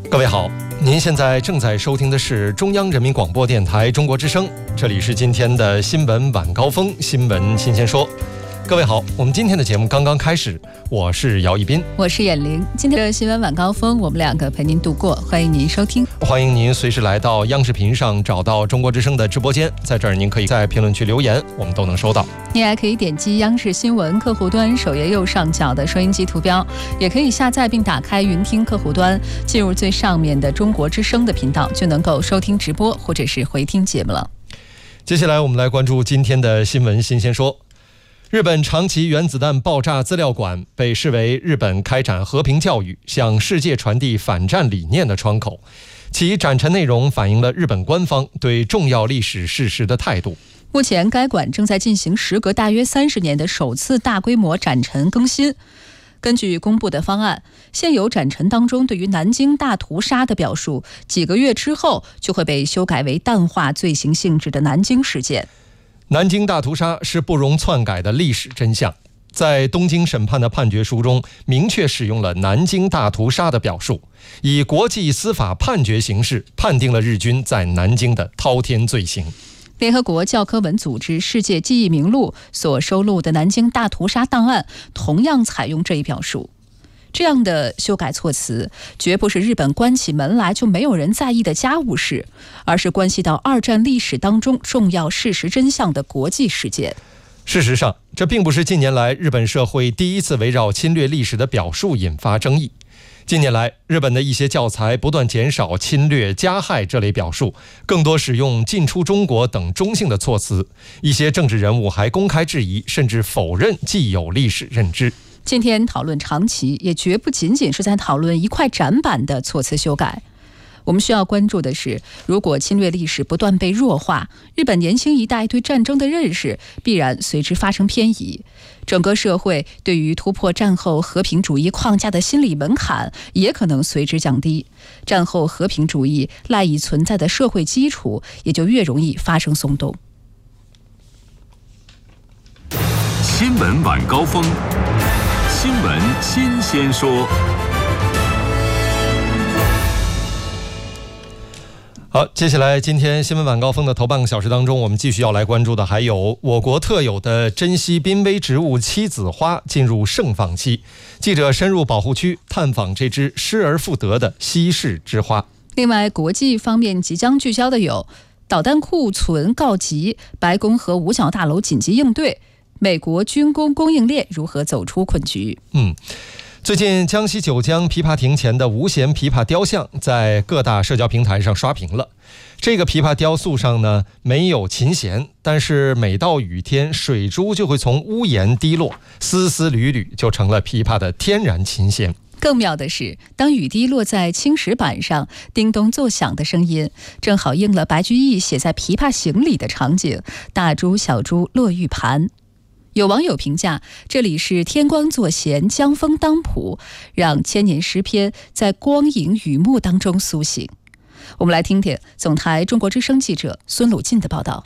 各位好，您现在正在收听的是中央人民广播电台中国之声，这里是今天的新闻晚高峰，新闻新鲜说。各位好，我们今天的节目刚刚开始，我是姚一斌， 我是眼玲。今天的新闻晚高峰，我们两个陪您度过，欢迎您收听。 欢迎您随时来到央视频上找到中国之声的直播间，在这儿您可以在评论区留言，我们都能收到。 您还可以点击央视新闻客户端首页右上角的收音机图标，也可以下载并打开云听客户端，进入最上面的中国之声的频道，就能够收听直播或者是回听节目了。 接下来我们来关注今天的新闻新鲜说。日本长崎原子弹爆炸资料馆被视为日本开展和平教育、向世界传递反战理念的窗口，其展陈内容反映了日本官方对重要历史事实的态度。 目前该馆正在进行时隔大约30年的首次大规模展陈更新。根据公布的方案，现有展陈当中对于南京大屠杀的表述，几个月之后就会被修改为淡化罪行性质的南京事件。 南京大屠杀是不容篡改的历史真相，在东京审判的判决书中明确使用了南京大屠杀的表述，以国际司法判决形式判定了日军在南京的滔天罪行。 联合国教科文组织世界记忆名录所收录的南京大屠杀档案同样采用这一表述。这样的修改措辞绝不是日本关起门来就没有人在意的家务事，而是关系到二战历史当中重要事实真相的国际事件。 事实上，这并不是近年来日本社会第一次围绕侵略历史的表述引发争议。近年来，日本的一些教材不断减少侵略、加害这类表述，更多使用进出中国等中性的措辞。一些政治人物还公开质疑，甚至否认既有历史认知。 今天讨论长崎，也绝不仅仅是在讨论一块展板的措辞修改。我们需要关注的是，如果侵略历史不断被弱化，日本年轻一代对战争的认识必然随之发生偏移，整个社会对于突破战后和平主义框架的心理门槛也可能随之降低，战后和平主义赖以存在的社会基础也就越容易发生松动。 新闻晚高峰，新闻新鲜说。 好，接下来今天新闻晚高峰的头半个小时当中，我们继续要来关注的还有我国特有的珍稀濒危植物七子花进入盛放期，记者深入保护区探访这只失而复得的稀世之花。 另外，国际方面即将聚焦的有导弹库存告急、白宫和五角大楼紧急应对、美国军工供应链如何走出困局。 最近江西九江琵琶亭前的无弦琵琶雕像在各大社交平台上刷屏了。这个琵琶雕塑上呢没有琴弦，但是每到雨天，水珠就会从屋檐滴落，丝丝缕缕就成了琵琶的天然琴弦。 更妙的是，当雨滴落在青石板上，叮咚作响的声音正好应了白居易写在《琵琶行》里的场景：大珠小珠落玉盘。有网友评价，这里是天光作弦，江风当谱，让千年诗篇在光影雨幕当中苏醒。我们来听听总台中国之声记者孙鲁进的报道。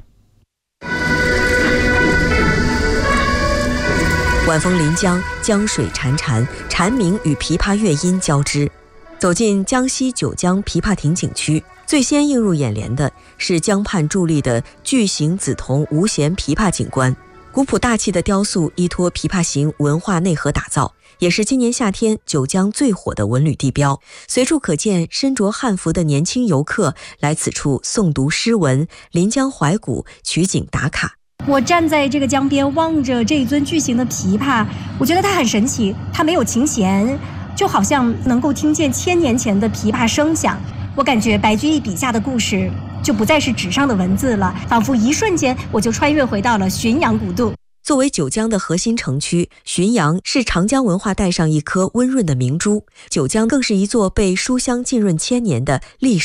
晚风临江，江水潺潺，蝉鸣与琵琶乐音交织。走进江西九江琵琶亭景区，最先映入眼帘的是江畔伫立的巨型紫铜无弦琵琶景观。古朴大气的雕塑依托琵琶行文化内核打造，也是今年夏天九江最火的文旅地标。随处可见身着汉服的年轻游客来此处诵读诗文、临江怀古、取景打卡。 我站在这个江边，望着这一尊巨型的琵琶，我觉得它很神奇，它没有琴弦，就好像能够听见1000年前的琵琶声响。我感觉白居易笔下的故事就不再是纸上的文字了，仿佛一瞬间我就穿越回到了浔阳古渡。 作为九江的核心城区，浔阳是长江文化带上一颗温润的明珠，九江更是一座被书香浸润1000年的历史